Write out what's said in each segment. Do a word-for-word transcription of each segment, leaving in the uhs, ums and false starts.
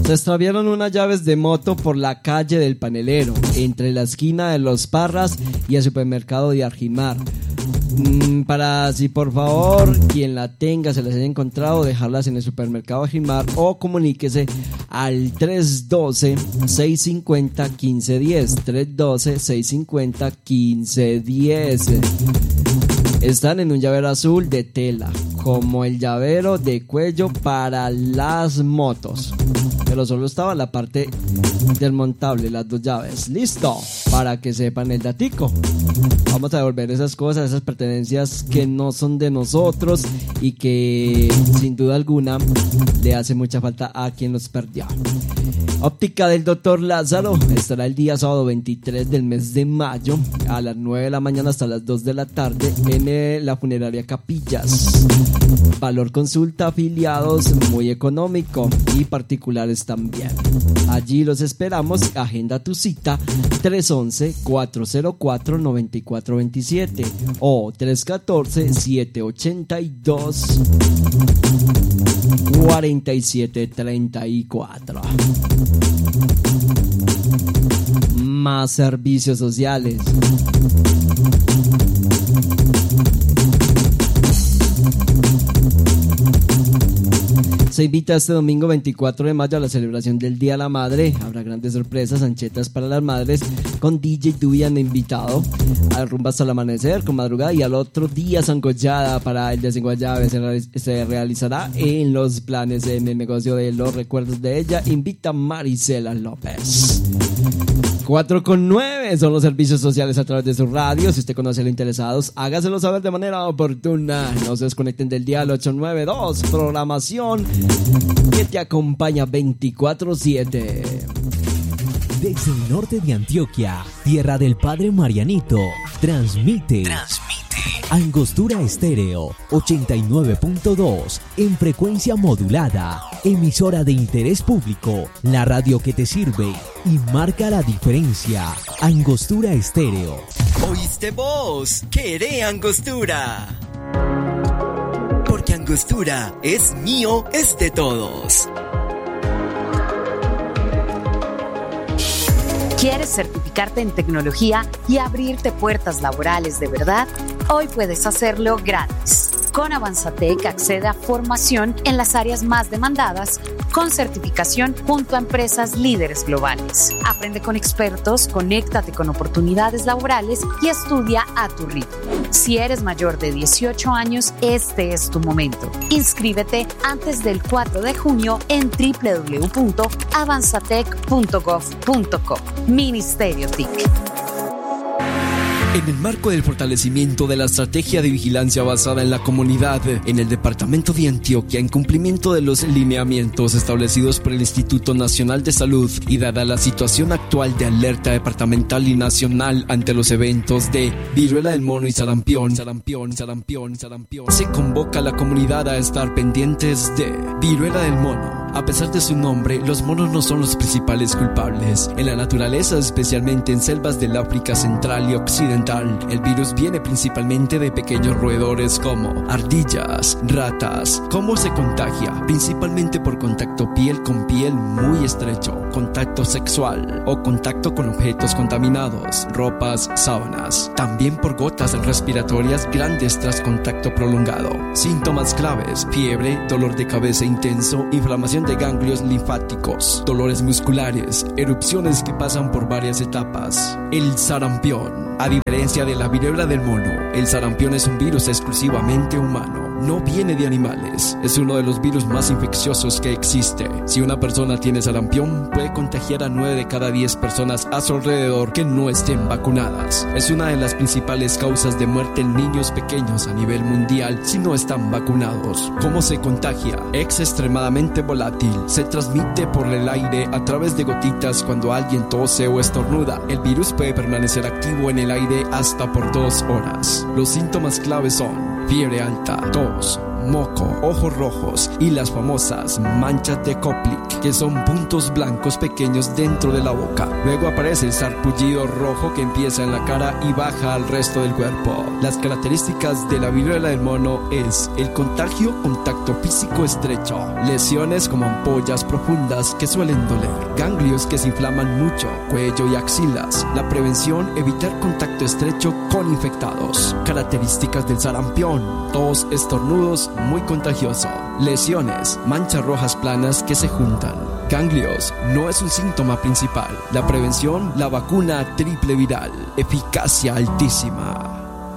Se extraviaron unas llaves de moto por la calle del Panelero, entre la esquina de Los Parras y el supermercado de Arjimar. Mm, para, si por favor, quien la tenga, se las haya encontrado, dejarlas en el supermercado Arjimar o comuníquese al tres uno dos, seis cinco cero, uno cinco uno cero, tres uno dos, seis cinco cero, uno cinco uno cero. Están en un llavero azul de tela, como el llavero de cuello para las motos, pero solo estaba la parte desmontable, las dos llaves. Listo, para que sepan el datico. Vamos a devolver esas cosas, esas pertenencias que no son de nosotros y que sin duda alguna le hace mucha falta a quien los perdió. Óptica del doctor Lázaro estará el día sábado veintitrés del mes de mayo a las nueve de la mañana hasta las dos de la tarde en eh, la funeraria Capillas. Valor consulta afiliados muy económico y particulares también. Allí los esperamos. Agenda tu cita tres once, cuatro cero cuatro, nueve cuatro dos siete o tres uno cuatro, siete ocho dos, cuatro siete tres cuatro. Más servicios sociales. Se invita este domingo veinticuatro de mayo a la celebración del Día de la Madre. Habrá grandes sorpresas, anchetas para las madres con D J Dubian invitado, a rumba hasta el amanecer con madrugada, y al otro día sancochada para el desenguayabe. Se, realiz- se realizará en los planes en el negocio de los recuerdos de ella. Invita Marisela López. cuatro con nueve son los servicios sociales a través de su radio. Si usted conoce a los interesados, hágaselo saber de manera oportuna. No se desconecten del dial ocho nueve dos. Programación que te acompaña veinticuatro siete. Desde el norte de Antioquia, tierra del padre Marianito, transmite, Transmite. Angostura Estéreo ochenta y nueve punto dos en frecuencia modulada, emisora de interés público, la radio que te sirve y marca la diferencia. Angostura Estéreo. ¿Oíste vos? ¡Queré Angostura! Porque Angostura es mío, es de todos. ¿Quieres certificarte en tecnología y abrirte puertas laborales de verdad? Hoy puedes hacerlo gratis. Con Avanzatec accede a formación en las áreas más demandadas con certificación junto a empresas líderes globales. Aprende con expertos, conéctate con oportunidades laborales y estudia a tu ritmo. Si eres mayor de dieciocho años, este es tu momento. Inscríbete antes del cuatro de junio en doble u doble u doble u punto avanzatec punto gov punto co. Ministerio T I C. En el marco del fortalecimiento de la estrategia de vigilancia basada en la comunidad en el departamento de Antioquia, en cumplimiento de los lineamientos establecidos por el Instituto Nacional de Salud y dada la situación actual de alerta departamental y nacional ante los eventos de viruela del mono y sarampión, sarampión, sarampión, sarampión, se convoca a la comunidad a estar pendientes de viruela del mono. A pesar de su nombre, los monos no son los principales culpables. En la naturaleza, especialmente en selvas del África Central y Occidental, el virus viene principalmente de pequeños roedores como ardillas, ratas. ¿Cómo se contagia? Principalmente por contacto piel con piel muy estrecho, contacto sexual o contacto con objetos contaminados, ropas, sábanas. También por gotas respiratorias grandes tras contacto prolongado. Síntomas claves: fiebre, dolor de cabeza intenso, inflamación de ganglios linfáticos, dolores musculares, erupciones que pasan por varias etapas. El sarampión. A diferencia de la viruela del mono, el sarampión es un virus exclusivamente humano. No viene de animales. Es uno de los virus más infecciosos que existe. Si una persona tiene sarampión, puede contagiar a nueve de cada diez personas a su alrededor que no estén vacunadas. Es una de las principales causas de muerte en niños pequeños a nivel mundial si no están vacunados. ¿Cómo se contagia? Es extremadamente volátil. Se transmite por el aire a través de gotitas cuando alguien tose o estornuda. El virus puede permanecer activo en el aire hasta por dos horas. Los síntomas claves son fiebre alta, tos, moco, ojos rojos y las famosas manchas de Koplik. que son puntos blancos pequeños dentro de la boca. Luego aparece el sarpullido rojo que empieza en la cara y baja al resto del cuerpo. Las características de la viruela del mono es el contagio, contacto físico estrecho, lesiones como ampollas profundas que suelen doler, ganglios que se inflaman mucho, cuello y axilas. La prevención, evitar contacto estrecho con infectados. Características del sarampión: tos, estornudos, muy contagioso. Lesiones, manchas rojas planas que se juntan. Ganglios, no es un síntoma principal. La prevención, la vacuna triple viral, eficacia altísima.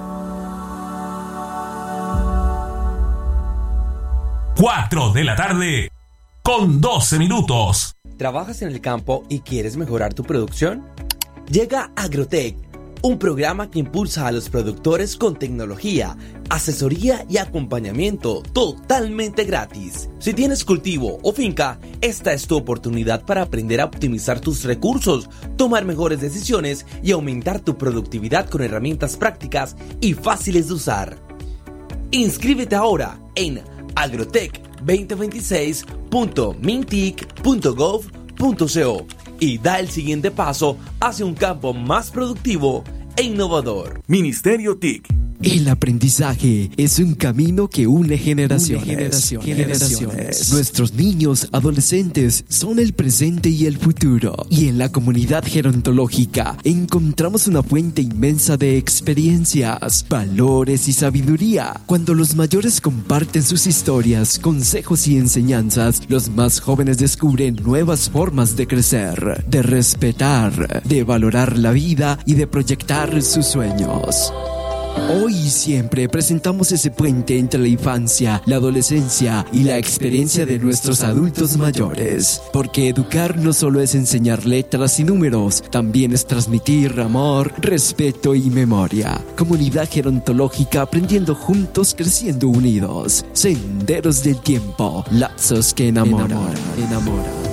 cuatro de la tarde con doce minutos. ¿Trabajas en el campo y quieres mejorar tu producción? Llega Agrotech, un programa que impulsa a los productores con tecnología, asesoría y acompañamiento totalmente gratis. Si tienes cultivo o finca, esta es tu oportunidad para aprender a optimizar tus recursos, tomar mejores decisiones y aumentar tu productividad con herramientas prácticas y fáciles de usar. Inscríbete ahora en agrotech veinte veintiséis punto mintic punto gov punto co y da el siguiente paso hacia un campo más productivo e innovador. Ministerio T I C. El aprendizaje es un camino que une generaciones. Une generaciones, generaciones. Nuestros niños, adolescentes, son el presente y el futuro. Y en la comunidad gerontológica encontramos una fuente inmensa de experiencias, valores y sabiduría. Cuando los mayores comparten sus historias, consejos y enseñanzas, los más jóvenes descubren nuevas formas de crecer, de respetar, de valorar la vida y de proyectar sus sueños. Hoy y siempre presentamos ese puente entre la infancia, la adolescencia y la experiencia de nuestros adultos mayores. Porque educar no solo es enseñar letras y números, también es transmitir amor, respeto y memoria. Comunidad gerontológica aprendiendo juntos, creciendo unidos. Senderos del tiempo, lazos que enamoran. Enamoran. enamoran.